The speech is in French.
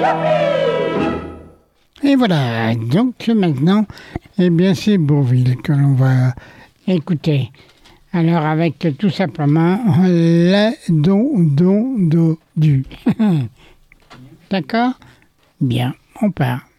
Et voilà, donc maintenant, eh bien c'est Bourvil que l'on va écouter. Alors avec tout simplement la do, du. D'accord ? Bien, on part.